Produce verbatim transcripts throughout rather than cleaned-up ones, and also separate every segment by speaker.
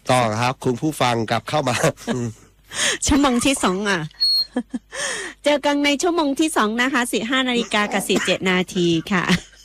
Speaker 1: ต่อครับคุณผู้ฟังกลับเข้ามา
Speaker 2: ชั่วโมงที่สองอ่ะ เจอกันในชั่วโมงที่สองนะคะสิบห้านาฬิกากับสิบเจ็ดนาทีค่ะ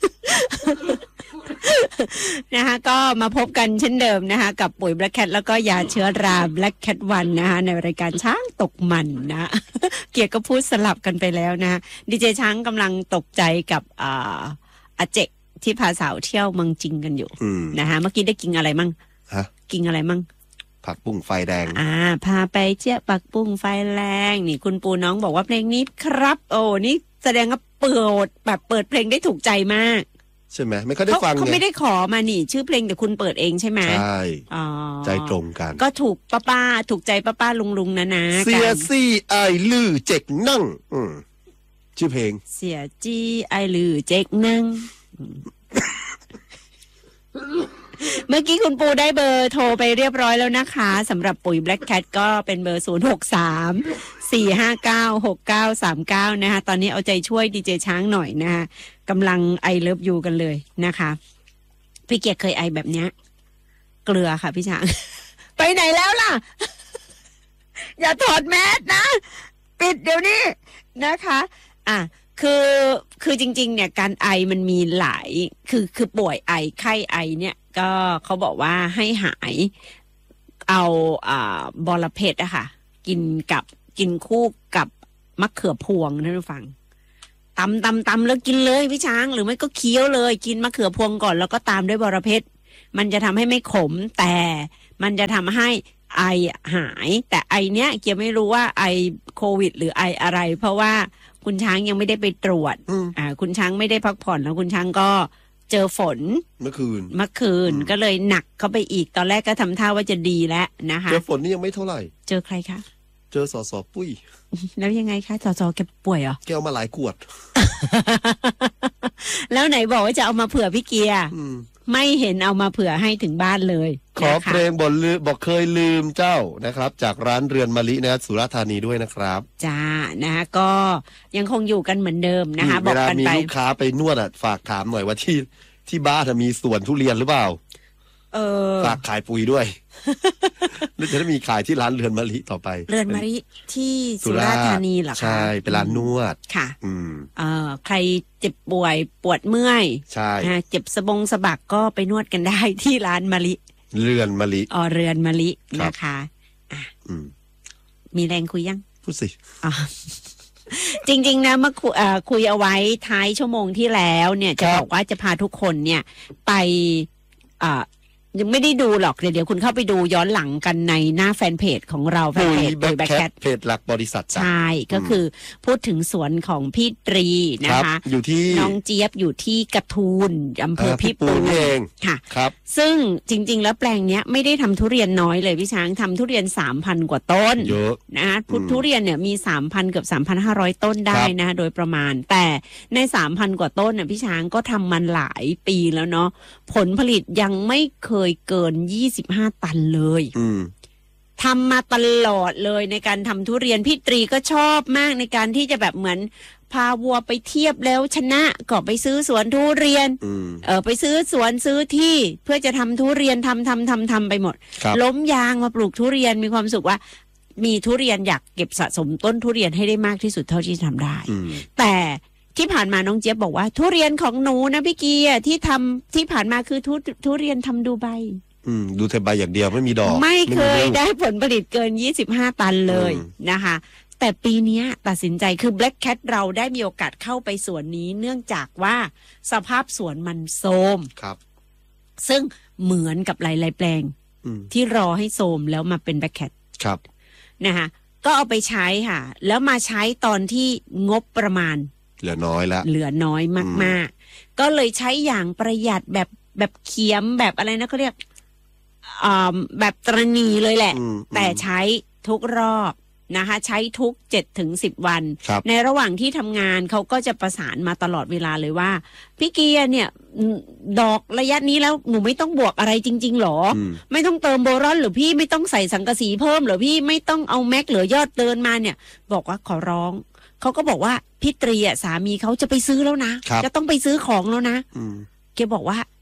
Speaker 2: นะคะก็มาพบกันเช่นเดิมนะคะกับปุ๋ย Black Cat แล้วก็ยาเชื้อรา Black Cat วันนะคะในรายการช้างตกมันนะ เกียร์ก็พูดสลับกันไปแล้วนะดีเจช้างกำลังตกใจกับอ่าอาเจกที่พาสาวเที่ยวเมืองจริงกันอยู่นะคะเมื่อกี้ได้กินอะไรมั่งฮะกินอะไรมั่ง
Speaker 1: ผักบุ้งไฟแดง
Speaker 2: อ่าพาไปเจี๊ยบผักบุ้งไฟแรงนี่คุณปูน้องบอกว่าเพลงนี้ครับโอ้นี่แสดงว่าเปิดแบบเปิดเพลงได้ถูกใจมาก
Speaker 1: ใช่ไหมไม่ค่อยได้ฟัง
Speaker 2: เขาไม่ได้ขอมานี่ชื่อเพลงแต่คุณเปิดเองใช่ไหม
Speaker 1: ใช่ใจตรงกัน
Speaker 2: ก็ถูกป้าป้าถูกใจป้าป้าลุงลุงนะนะ
Speaker 1: เสียซี่ไอลือเจ๊กนั่งชื่อเพลง
Speaker 2: เสียจี้ไอลือเจ๊กนั่งเมื่อกี้คุณปูได้เบอร์โทรไปเรียบร้อยแล้วนะคะสำหรับปุ๋ย Black Cat ก็เป็นเบอร์ศูนย์ หก สาม สี่ ห้า เก้า หก เก้า สาม เก้านะคะตอนนี้เอาใจช่วยดีเจช้างหน่อยนะคะกำลังไอเลิฟยูกันเลยนะคะพี่เกียรติเคยไอแบบเนี้ยเกลือค่ะพี่ช้าง ไปไหนแล้วล่ะ อย่าถอดแมสนะปิดเดี๋ยวนี้นะคะอ่ะคือคือจริงๆเนี่ยการไอมันมีหลายคือคือป่วยไอไข้ไอเนี่ยก็เขาบอกว่าให้หายเอาอ่าบอระเพ็ดอะค่ะกินกับกินคู่กับมะเขือพวงนะทุกฟังตำตำตำแล้วกินเลยพี่ช้างหรือไม่ก็เคี้ยวเลยกินมะเขือพวงก่อนแล้วก็ตามด้วยบอระเพ็ดมันจะทำให้ไม่ขมแต่มันจะทำให้ไอหายแต่ไอเนี้ยเกียวไม่รู้ว่าไอโควิดหรือไออะไรเพราะว่าคุณช้างยังไม่ได้ไปตรวจอ่าคุณช้างไม่ได้พักผ่อนแล้วคุณช้างก็เจอฝน
Speaker 1: เมื่อคืน
Speaker 2: เมื่อคืนก็เลยหนักเข้าไปอีกตอนแรกก็ทำท่าว่าจะดีแล้วนะคะ
Speaker 1: เจอฝนนี่ยังไม่เท่าไหร่
Speaker 2: เจอใครคะ
Speaker 1: เจอสสปุ้ย
Speaker 2: แล้วยังไงคะสสแกป่วยเหรอ
Speaker 1: แกเอามาหลายขวด
Speaker 2: แล้วไหนบอกว่าจะเอามาเผื่อพี่เกียร์ไม่เห็นเอามาเผื่อให้ถึงบ้านเลย
Speaker 1: ขอเพลงบอกลืมบอกเคยลืมเจ้านะครับจากร้านเรือนมะลินะสุราษฎร์ธานีด้วยนะครับ
Speaker 2: จ้านะคะก็ยังคงอยู่กันเหมือนเดิมนะคะบอกกันไป
Speaker 1: เวลามีลูกค้าไปนวดอ่ะฝากถามหน่อยว่าที่ที่บ้านมีสวนทุเรียนหรือเปล่า
Speaker 2: เออ
Speaker 1: ฝากขายปุ๋ยด้วยแล้วจะได้มีขายที่ร้านเรือนมะลิต่อไป
Speaker 2: เรือนมะลิที่สุราษฎร์ธานีเหรอคะ
Speaker 1: ใช่เป็นร้านนวด
Speaker 2: ค่ะอืมเอ่อใครเจ็บป่วยปวดเมื่อย
Speaker 1: ใช่
Speaker 2: เจ็บสะบงสะบักก็ไปนวดกันได้ที่ร้านมะลิ
Speaker 1: เรือนมะลิ
Speaker 2: อ๋อเรือนมะลินะคะอ่ะมีแรงคุยยัง
Speaker 1: พูดสิ
Speaker 2: อ๋อจริงๆนะเมื่อคุยเอาไว้ท้ายชั่วโมงที่แล้วเนี่ยจะบอกว่าจะพาทุกคนเนี่ยไปอ่ายังไม่ได้ดูหรอกเดี๋ยวเดี๋ยวคุณเข้าไปดูย้อนหลังกันในหน้าแฟนเพจของเราแฟนเพจปุ๋ย Black Cat
Speaker 1: เพจหลักบริษัท
Speaker 2: ใช่ก็คือพูดถึงสวนของพี่ตรีนะคะ
Speaker 1: อยู่ที่
Speaker 2: น้องเจี๊ยบอยู่ที่กระทูลอำเภอพิปูน
Speaker 1: เอง
Speaker 2: ค่ะ
Speaker 1: ครับ
Speaker 2: ซึ่งจริงๆแล้วแปลงเนี้ยไม่ได้ทำทุเรียนน้อยเลยพี่ช้างทำทุเรียน สามพัน กว่าต้น
Speaker 1: เยอะ
Speaker 2: นะพุททุเรียนเนี่ยมี สามพัน เกือบ สามพันห้าร้อย ต้นได้นะโดยประมาณแต่ใน สามพัน กว่าต้นน่ะพี่ช้างก็ทำมันหลายปีแล้วเนาะผลผลิตยังไม่เคยเกินยี่สิบห้าตันเลยทำมาตลอดเลยในการทำทุเรียนพี่ตรีก็ชอบมากในการที่จะแบบเหมือนพาวัวไปเทียบแล้วชนะก็ไปซื้อสวนทุเรียนเออไปซื้อสวนซื้อที่เพื่อจะทำทุเรียนทำทำทำทำไปหมดล้มยางมาปลูกทุเรียนมีความสุขว่ามีทุเรียนอยากเก็บสะสมต้นทุเรียนให้ได้มากที่สุดเท่าที่ทำได้แต่ที่ผ่านมาน้องเจี๊ยบบอกว่าทุเรียนของหนูนะพี่เกียร์ที่ทำที่ผ่านมาคือทุทุเรียนทำดูใบ
Speaker 1: อืมดูแต่ใบอย่างเดียวไม่มีดอก
Speaker 2: ไม่เคยได้ผลผลิตเกินยี่สิบห้าตันเลยนะคะแต่ปีนี้ตัดสินใจคือ Black Cat เราได้มีโอกาสเข้าไปสวนนี้เนื่องจากว่าสภาพสวนมันโทรม
Speaker 1: ครับ
Speaker 2: ซึ่งเหมือนกับหลายๆแปลงที่รอให้โทรมแล้วมาเป็น Black Cat
Speaker 1: ครับ
Speaker 2: นะคะก็เอาไปใช้ค่ะแล้วมาใช้ตอนที่งบประมาณ
Speaker 1: เหลือน้อยแล้ว
Speaker 2: เหลือน้อยมากๆก็เลยใช้อย่างประหยัดแบบแบบเขียมแบบอะไรนะเขาเรียกแบบตรณีเลยแหละแต่ใช้ทุกรอบนะคะใช้ทุก เจ็ดถึงสิบ วันในระหว่างที่ทำงานเขาก็จะประสานมาตลอดเวลาเลยว่าพี่เกียร์เนี่ยดอกระยะนี้แล้วหนูไม่ต้องบวกอะไรจริงๆหรอไม่ต้องเติมโบรอนหรือพี่ไม่ต้องใส่สังกะสีเพิ่มหรือพี่ไม่ต้องเอาแม็กหรือยอดเดินมาเนี่ยบอกว่าขอร้องเขาก็บอกว่าพี่ตรีอ่ะสามีเขาจะไปซื้อแล้วนะจะต้องไปซื้อของแล้วนะแกบอกว่า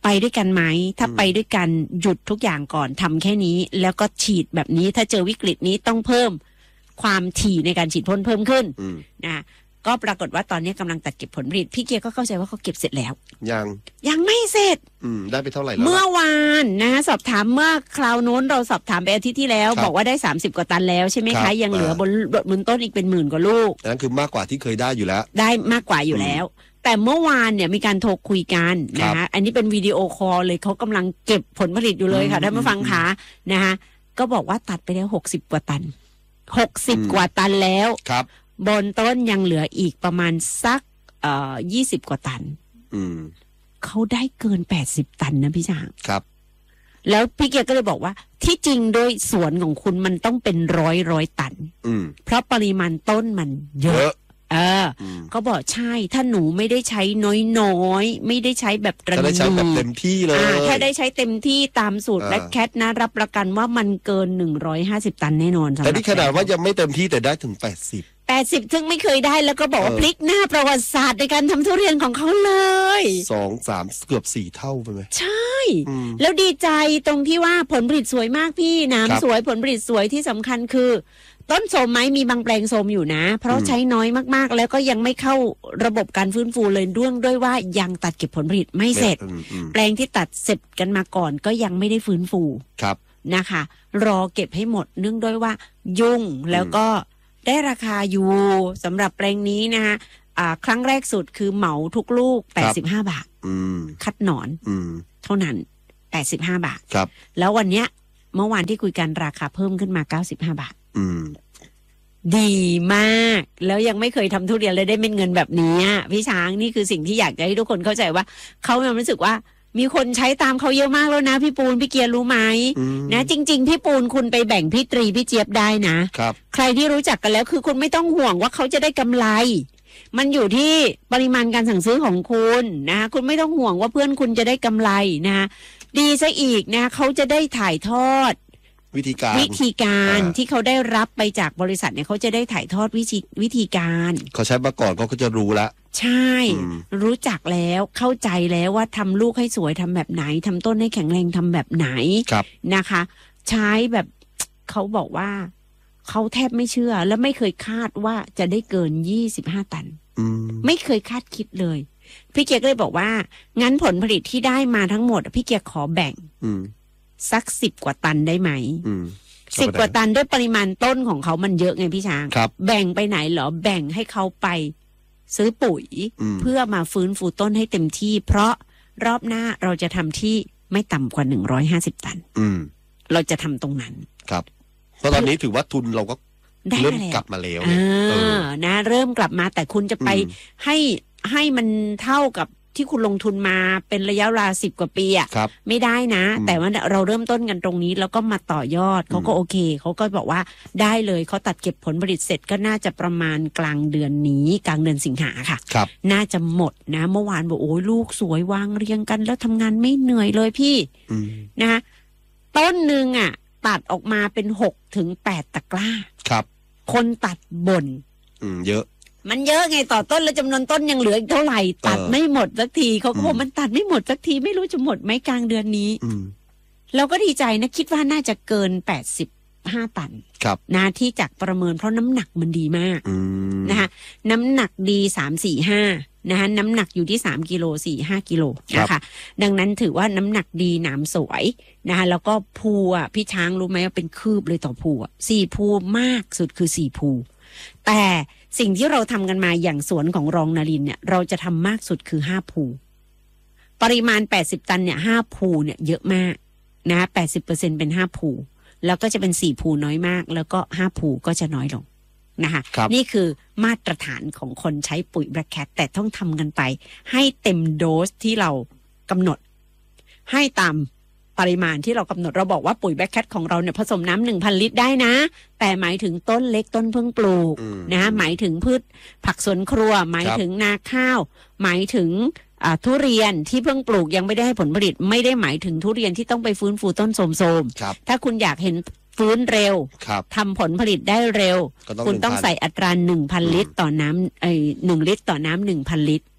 Speaker 2: ไปด้วยกันไหมถ้าไปด้วยกันหยุดทุกอย่างก่อนทำแค่นี้แล้วก็ฉีดแบบนี้ถ้าเจอวิกฤตนี้ต้องเพิ่มความถี่ในการฉีดพ่นเพิ่มขึ้นนะก็ปรากฏว่าตอนนี้กำลังตัดเก็บผลผลิตพี่เกียร์ก็เข้าใจว่าเขาเก็บเสร็จแล้ว
Speaker 1: ยัง
Speaker 2: ยังไม่เสร็จ
Speaker 1: อืมได้ไปเท่าไหร่แล้ว
Speaker 2: เมื่อวานนะสอบถามเมื่อคราวโน้นเราสอบถามไปอาทิตย์ที่แล้วบอกว่าได้สามสิบกว่าตันแล้วใช่ไหมคะยังเหลือบนบนต้นอีกเป็นหมื่นกว่าลูก
Speaker 1: นั่นคือมากกว่าที่เคยได้อยู่แล้ว
Speaker 2: ได้มากกว่าอยู่แล้วแต่เมื่อวานเนี่ยมีการโทรคุยกันนะคะอันนี้เป็นวิดีโอคอลเลยเขากำลังเก็บผลผลิตอยู่เลยค่ะท่านผู้ฟังคะนะคะก็บอกว่าตัดไปแล้วหกสิบกว่าตันหกสิบกว่าตันแล้ว
Speaker 1: ครับ
Speaker 2: บนต้นยังเหลืออีกประมาณสักเอ่อยี่สิบกว่าตัน
Speaker 1: อืม
Speaker 2: เขาได้เกินแปดสิบตันนะพี่ช้าง
Speaker 1: ครับ
Speaker 2: แล้วพี่เกียร์ก็เลยบอกว่าที่จริงโดยสวนของคุณมันต้องเป็นร้อยร้อยตัน
Speaker 1: อืม
Speaker 2: เพราะปริมาณต้นมันเยอะเออเขาบอกใช่ถ้าหนูไม่ได้ใช้น้อยๆไม่ได้ใช้แบบระ
Speaker 1: นีถ้าได้ใช้แบบเต็มที่เลย
Speaker 2: ถ้าได้ใช้เต็มที่ตามสูตรแบล็คแคทนะรับประกันว่ามันเกินหนึ่งร้อยห้าสิบตันแน่นอน
Speaker 1: แต่นี่ขนาดว่ายังไม่เต็มที่แต่ได้ถึงแปดสิบ
Speaker 2: แปดสิบซึ่งไม่เคยได้แล้วก็บอกว่าพลิกหน้าประวัติศาสตร์ในการทำทุเรียนของเขาเลย
Speaker 1: สองสามเกือบสี่เท่าไปไหม
Speaker 2: ใช่แล้วดีใจตรงที่ว่าผลผลิตสวยมากพี่น้ำสวยผลผลิตสวยที่สำคัญคือต้นโทรมไหมมีบางแปลงโทรมอยู่นะเพราะใช้น้อยมากๆแล้วก็ยังไม่เข้าระบบการฟื้นฟูเลยด้วยด้วยว่ายังตัดเก็บผลผลิตไม่เสร็จแปลงที่ตัดเสร็จกันมาก่อนก็ยังไม่ได้ฟื้นฟู
Speaker 1: ครับ
Speaker 2: นะคะรอเก็บให้หมดเนื่องด้วยว่ายุ่งแล้วก็ได้ราคาอยู่สำหรับแปลงนี้นะคะอ่าครั้งแรกสุดคือเหมาทุกลูกแปดสิบห้าบาทคัดหนอนเท่านั้นแปดสิบห้าบาท
Speaker 1: ครับ
Speaker 2: แล้ววันเนี้ยเมื่อวานที่คุยกันราคาเพิ่มขึ้นมาเก้าสิบห้าบาทดีมากแล้วยังไม่เคยทำทุเรียนเลยได้เป็นเงินแบบนี้พี่ช้างนี่คือสิ่งที่อยากจะให้ทุกคนเข้าใจว่าเขามีความรู้สึกว่ามีคนใช้ตามเขาเยอะมากแล้วนะพี่ปูนพี่เกียร์รู้ไหมนะจริงๆพี่ปูนคุณไปแบ่งพี่ตรีพี่เจี๊ยบได้นะครับใครที่รู้จักกันแล้วคือคุณไม่ต้องห่วงว่าเขาจะได้กำไรมันอยู่ที่ปริมาณการสั่งซื้อของคุณนะคุณไม่ต้องห่วงว่าเพื่อนคุณจะได้กำไรนะดีซะอีกนะเขาจะได้ถ่ายทอด
Speaker 1: วิธีการ
Speaker 2: วิธีการที่เขาได้รับไปจากบริษัทเนี่ยเขาจะได้ถ่ายทอดวิธีวิธีการ
Speaker 1: เขาใช้มาก่อนเขาก็จะรู้ละ
Speaker 2: ใช่รู้จักแล้วเข้าใจแล้วว่าทำลูกให้สวยทำแบบไหนทำต้นให้แข็งแรงทำแบบไหนนะคะใช้แบบเขาบอกว่าเขาแทบไม่เชื่อและไม่เคยคาดว่าจะได้เกินยี่สิบห้าตันไม่เคยคาดคิดเลยพี่เกียร์ก็เลยบอกว่างั้นผลผลิตที่ได้มาทั้งหมดพี่เกียร์ขอแบ่งสักสิบกว่าตันได้ไหมสิบกว่าตันด้วยปริมาณต้นของเขามันเยอะไงพี่ช้างแบ่งไปไหนเหรอแบ่งให้เขาไปซื้อปุ๋ยเพื่อมาฟื้นฟูต้นให้เต็มที่เพราะรอบหน้าเราจะทำที่ไม่ต่ำกว่าหนึ่งร้อยห้าสิบตันเราจะทำตรงนั้น
Speaker 1: ครับเพราะตอนนี้ถือว่าทุนเราก็เริ่มกลับมาแล้ว
Speaker 2: นะเริ่มกลับมาแต่คุณจะไปให้ให้มันเท่ากับที่คุณลงทุนมาเป็นระยะเวลาสิบกว่าปีอ่ะไม่ได้นะแต่ว่าเราเริ่มต้นกันตรงนี้แล้วก็มาต่อยอดเขาก็โอเคเขาก็บอกว่าได้เลยเขาตัดเก็บผลผลิตเสร็จก็น่าจะประมาณกลางเดือนนี้กลางเดือนสิงหาค่ะน่าจะหมดนะเมื่อวานบอกโอ้ยลูกสวยวางเรียงกันแล้วทำงานไม่เหนื่อยเลยพี่นะต้นหนึ่งอ่ะตัดออกมาเป็นหกถึงแปดตะกร้า
Speaker 1: ครับ
Speaker 2: คนตัดบ่น
Speaker 1: เยอะ
Speaker 2: มันเยอะไงต่อต้นแล้วจำนวนต้นยังเหลืออีกเท่าไหร่ตัดไม่หมดสักทีเขาก็บอกมันตัดไม่หมดสักทีไม่รู้จะหมดไหมกลางเดือนนี้เราก็ดีใจนะคิดว่าน่าจะเกินแปดสิบห้าตันนะที่จากประเมินเพราะน้ำหนักมันดีมากนะคะน้ำหนักดีสามสี่ห้านะคะน้ำหนักอยู่ที่สามกิโลสี่ห้ากิโลนะคะดังนั้นถือว่าน้ำหนักดีหนามสวยนะคะแล้วก็ภูอ่ะพี่ช้างรู้ไหมว่าเป็นคืบเลยต่อภูอ่ะสี่ภูมากสุดคือสี่ภูแต่สิ่งที่เราทำกันมาอย่างสวนของรองนรินทร์เนี่ยเราจะทำมากสุดคือห้าภูปริมาณแปดสิบตันเนี่ยห้าภูเนี่ยเยอะมากนะแปดสิบเปอร์เซ็นเป็นห้าภูแล้วก็จะเป็นสี่ภูน้อยมากแล้วก็ห้าภูก็จะน้อยลงนะคะนี่คือมาตรฐานของคนใช้ปุ๋ยแบล็คแคทแต่ต้องทำกันไปให้เต็มโดสที่เรากำหนดให้ตามปริมาณที่เรากำหนดเราบอกว่าปุ๋ยแบล็คแคทของเราเนี่ยผสมน้ำหนึ่งพันลิตรได้นะแต่หมายถึงต้นเล็กต้นเพิ่งปลูกนะหมายถึงพืชผักสวนครัวหมายถึงนาข้าวหมายถึงทุเรียนที่เพิ่งปลูกยังไม่ได้ให้ผลผลิตไม่ได้หมายถึงทุเรียนที่ต้องไปฟื้นฟูต้นโทรมๆถ้าคุณอยากเห็นฟื้นเร็วทำผลผลิตได้เร็วคุณต้องใส่อัตราหนึ่งพันลิตรต่อน้ำไอหนึ่งลิตรต่อน้ำหนึ่งพันลิตร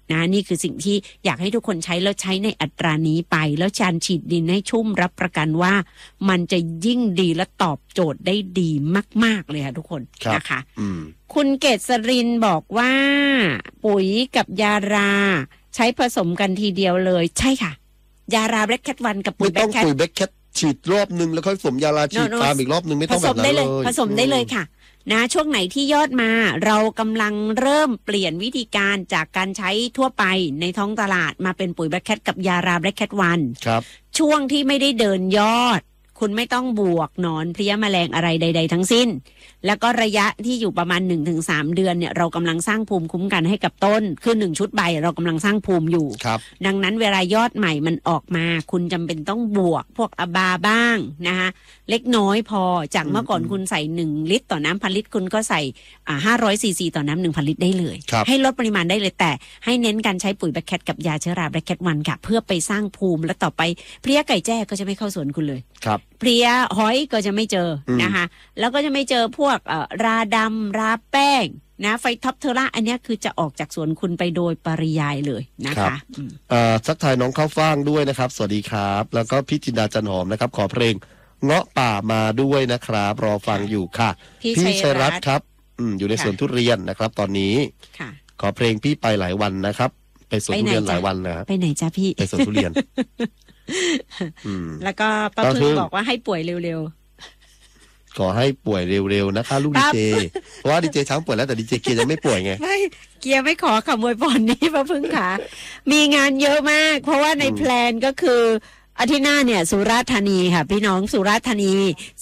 Speaker 2: นะนี่คือสิ่งที่อยากให้ทุกคนใช้แล้วใช้ในอัตรานี้ไปแล้วจานฉีดดินให้ชุ่มรับประกันว่ามันจะยิ่งดีและตอบโจทย์ได้ดีมากๆเลยค่ะทุกคนนะคะ
Speaker 1: อืม
Speaker 2: คุณเกษรินบอกว่าปุ๋ยกับยาราใช้ผสมกันทีเดียวเลยใช่ค่ะยาราแบล็กแคทวันกับปุ๋
Speaker 1: ไม่
Speaker 2: ยแบล็
Speaker 1: ต้อง
Speaker 2: กแคท
Speaker 1: ปุ๋ยแบล็กแคทฉีดรอบนึงแล้วค่อยผสมยาลาฉีด
Speaker 2: No, no
Speaker 1: ตามอีกรอบนึงไม่
Speaker 2: ผ
Speaker 1: ต้อง
Speaker 2: ส
Speaker 1: แบ
Speaker 2: ม
Speaker 1: บนั้น
Speaker 2: ได้
Speaker 1: เล
Speaker 2: เลย
Speaker 1: ย
Speaker 2: ผสมได้เลยค่ะนะช่วงไหนที่ยอดมาเรากำลังเริ่มเปลี่ยนวิธีการจากการใช้ทั่วไปในท้องตลาดมาเป็นปุ๋ยแบล็กแคทกับยาราแบล็กแคทวัน
Speaker 1: ครับ
Speaker 2: ช่วงที่ไม่ได้เดินยอดคุณไม่ต้องบวกหนอนเพลี้ยแมลงอะไรใด ๆ ทั้งสิ้นแล้วก็ระยะที่อยู่ประมาณ หนึ่งถึงสาม เดือนเนี่ยเรากำลังสร้างภูมิคุ้มกันให้กับต้นคือหนึ่งชุดใบเรากำลังสร้างภูมิอยู่
Speaker 1: ครับ
Speaker 2: ดังนั้นเวลายอดใหม่มันออกมาคุณจำเป็นต้องบวกพวกอบาบ้างนะคะเล็กน้อยพอจากเมื่อก่อนคุณใส่หนึ่งลิตรต่อน้ำพันลิตรคุณก็ใส่อ่าห้าร้อยซีซีต่อน้ำหนึ่งพันลิตรได้เลย
Speaker 1: ครับ
Speaker 2: ให้ลดปริมาณได้เลยแต่ให้เน้นการใช้ปุ๋ยแบล็กแคทกับยาเชื้อราแบล็กแคทวันค่ะเพื่อไปสร้างภูมิและต่อไปเพลี้ยไก่แจ้ก็จะไม่เข้าสวนคุณเลย
Speaker 1: ครับ
Speaker 2: เพลียหอยก็จะไม่เจออ
Speaker 1: ม
Speaker 2: นะคะแล้วก็จะไม่เจอพวกเอ่อราดำราแป้งนะไฟท็อปเทอร่าอันเนี้ยคือจะออกจากสวนคุณไปโดยปริยายเลยนะคะอืม
Speaker 1: เอ่อทักทายน้องข้าวฟ่างด้วยนะครับ สวัสดีครับ แล้วก็พี่จินดาจันหอมนะครับ ขอเพลงเงาะป่ามาด้วยนะครับ รอฟังอยู่ค่ะ
Speaker 2: พี่ชัยรัตน์
Speaker 1: ครับอืมอยู่ในสวนทุเรียนนะครับ ตอนนี้
Speaker 2: ค่ะ
Speaker 1: ขอเพลงพี่ไปหลายวันนะครับ ไปสวนทุเรียนหลายวันนะครับ
Speaker 2: ไปไหนจ้าพี่
Speaker 1: ไปสวนทุเรียน อืม
Speaker 2: แล้วก็ป้า
Speaker 1: ป้าพึ่
Speaker 2: พึ่ง
Speaker 1: ง
Speaker 2: บอกว่าให้ป่วยเร็ว
Speaker 1: ขอให้ป่วยเร็วๆนะคะ ลูก
Speaker 2: ค
Speaker 1: ดี
Speaker 2: รับ
Speaker 1: เจเพราะว่าดีเจช้างป่วยแล้วแต่ดีเจเกียร์ยังไม่ป่วยไง
Speaker 2: ๆไม่เกียร์ไม่ขอคำอวยพรนี้ป้าพึ่งค่ะ มีงานเยอะมาก เพราะว่าใน
Speaker 1: อืม
Speaker 2: แพลนก็คืออาทิตย์หน้าเนี่ยสุราษฎร์ธานีค่ะ พี่น้องสุราษฎร์ธานี